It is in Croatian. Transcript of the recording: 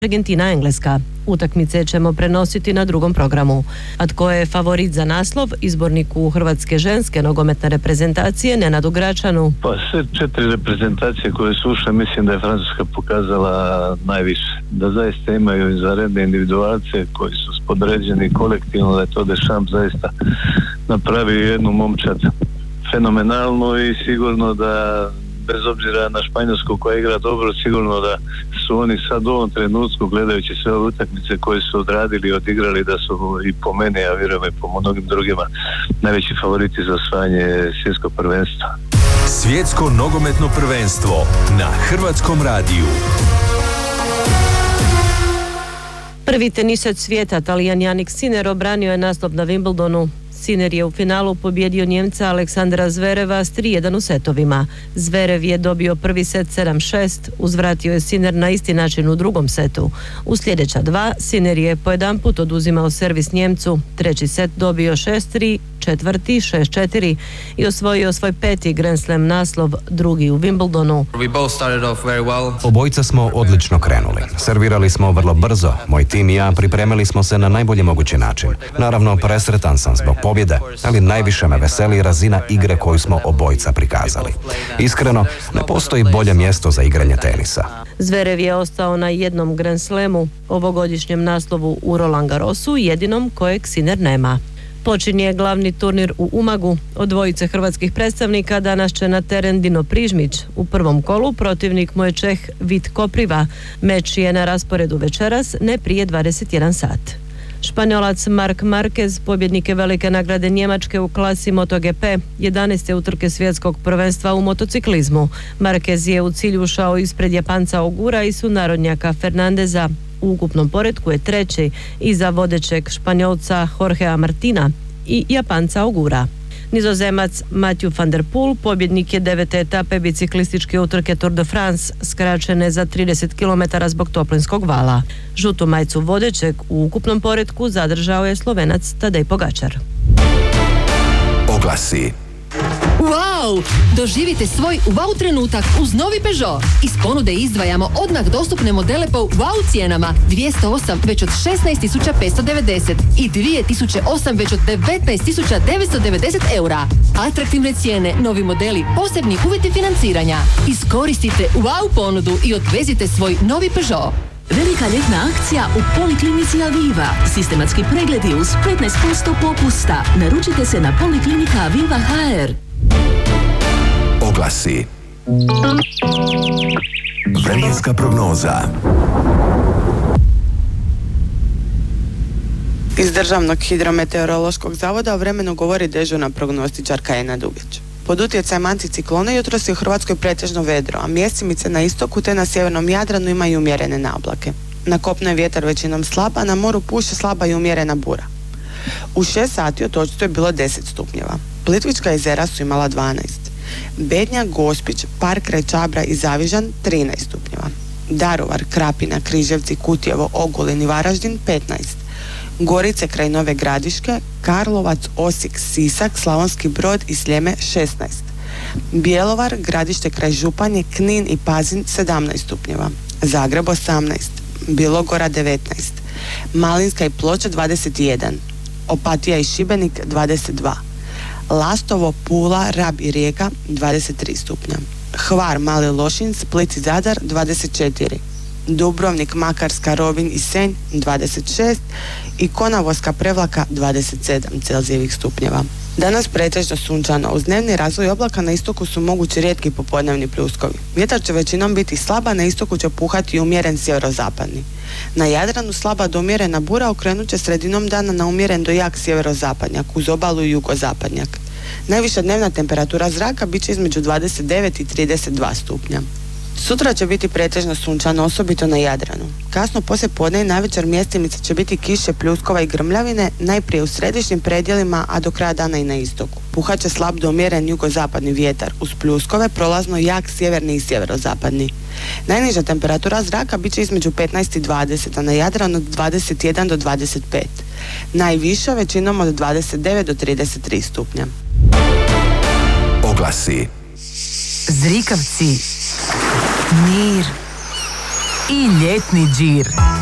Argentina-Engleska. Utakmice ćemo prenositi na drugom programu. A tko je favorit za naslov? Izborniku hrvatske ženske nogometne reprezentacije Nenadu Gračanu. Pa sve 4 reprezentacije koje su ušle, mislim da je Francuska pokazala najviše. Da zaista imaju izvanredne individualce koji su spodređeni kolektivno, da je to Deschamps zaista napravio jednu momčad fenomenalno i sigurno da bez obzira na Španjolsku koja igra dobro, sigurno da su oni sad u ovom trenutku, gledajući sve ove utakmice koje su odradili i odigrali, da su i po mene, a vjerujem i po mnogim drugima, najveći favoriti za osvajanje svjetskog prvenstva. Svjetsko nogometno prvenstvo na Hrvatskom radiju. Prvi tenisač svijeta, Talijan Jannik Sinner, obranio je naslov na Wimbledonu. Sinner je u finalu pobjedio Njemca Aleksandra Zvereva s 3-1 u setovima. Zverev je dobio prvi set 7-6, uzvratio je Sinner na isti način u drugom setu. U sljedeća dva, Sinner je pojedanput oduzimao servis Njemcu, treći set dobio 6-3, četvrti 6-4 i osvojio svoj peti Grand Slam naslov, drugi u Wimbledonu. Obojica smo odlično krenuli. Servirali smo vrlo brzo. Moj tim i ja pripremili smo se na najbolji mogući način. Naravno, presretan sam zbog pobjede, ali najviše me veseli razina igre koju smo obojica prikazali. Iskreno, ne postoji bolje mjesto za igranje tenisa. Zverev je ostao na jednom Grand Slamu, ovogodišnjem naslovu u Roland Garrosu, jedinom kojeg Sinner nema. Počinje glavni turnir u Umagu. Od dvojice hrvatskih predstavnika danas će na teren Dino Prižmić. U prvom kolu protivnik mu je Čeh Vit Kopriva. Meč je na rasporedu večeras, ne prije 21 sat. Španjolac Marc Marquez, pobjednik je velike nagrade Njemačke u klasi MotoGP, 11. utrke svjetskog prvenstva u motociklizmu. Marquez je u cilj ušao ispred Japanca Ogura i sunarodnjaka Fernandeza. U ukupnom poretku je treći iza vodećeg Španjolca Jorgea Martina i Japanca Ogura. Nizozemac Mathieu van der Poel, pobjednik je 9. etape biciklističke utrke Tour de France, skraćene za 30 km zbog toplinskog vala. Žutu majicu vodećeg u ukupnom poretku zadržao je Slovenac Tadej Pogačar. Oglasi. Wow! Doživite svoj wow trenutak uz novi Peugeot. Iz ponude izdvajamo odmah dostupne modele po wow cijenama. 208 već od 16.590 i 2008 već od 19.990 eura. Atraktivne cijene, novi modeli, posebni uvjeti financiranja. Iskoristite wow ponudu i odvezite svoj novi Peugeot. Velika ljetna akcija u Poliklinici Aviva. Sistematski pregledi uz 15% popusta. Naručite se na Poliklinika Aviva HR. Oglasi. Vremenska prognoza. Iz Državnog hidrometeorološkog zavoda o vremenu govori dežurna prognostičarka Ena Dugić. Pod utjecajem anticiklona jutros je u Hrvatskoj pretežno vedro, a mjesimice na istoku te na sjevernom Jadranu imaju umjerene naoblake. Na kopnu je vjetar većinom slab, a na moru puše slaba i umjerena bura. U 6 sati otočito je bilo 10 stupnjeva. Plitvička jezera su imala 12. Bednja, Gospić, Park kraj Čabra i Zavižan 13 stupnjeva. Daruvar, Krapina, Križevci, Kutjevo, Ogulin i Varaždin 15. Gorice kraj Nove Gradiške, Karlovac, Osijek, Sisak, Slavonski Brod i Sljeme 16. Bjelovar, Gradište kraj Županje, Knin i Pazin 17 stupnjeva. Zagreb 18. Bilogora 19. Malinska i Ploče 21. Opatija i Šibenik 22. Lastovo, Pula, Rab i Rijeka 23 stupnja. Hvar, Mali Lošinj, Split i Zadar 24. Dubrovnik, Makarska, Rovinj i Senj 26 i Konavolska, Prevlaka 27 celzijevih stupnjeva. Danas pretežno sunčano, uz dnevni razvoj oblaka na istoku su mogući rijetki popodnevni pljuskovi. Vjetar će većinom biti slaba, na istoku će puhati umjeren sjeverozapadni. Na Jadranu slaba do umjerena bura okrenut će sredinom dana na umjeren do jak sjeverozapadnjak, uz obalu i jugozapadnjak. Najviša dnevna temperatura zraka bit će između 29 i 32 stupnja. Sutra će biti pretežno sunčano, osobito na Jadranu. Kasno poslije podne i navečer mjestimice će biti kiše, pljuskova i grmljavine, najprije u središnjim predjelima, a do kraja dana i na istoku. Puhat će slab do umjeren jugozapadni vjetar, uz pljuskove prolazno jak sjeverni i sjeverozapadni. Najniža temperatura zraka bit će između 15 i 20, a na Jadranu od 21 do 25. Najviša većinom od 29 do 33 stupnja. Oglasi. Zrikavci, mir i ljetni džir.